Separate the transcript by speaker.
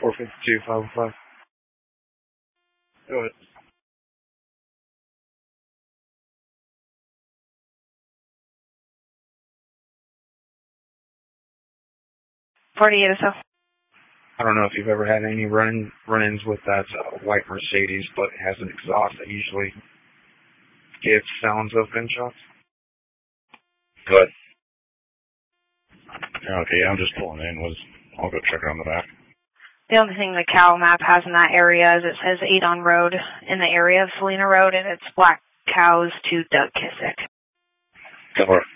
Speaker 1: 452-505. Go ahead. I don't know if you've ever had any run-ins with that white Mercedes, but it has an exhaust that usually gives sounds of gunshots. Good.
Speaker 2: Okay, I'm just pulling in. I'll go check around the back.
Speaker 3: The only thing the cow map has in that area is it says Adon Road in the area of Salina Road, and it's Black Cows to Doug Kissick.
Speaker 2: Cover.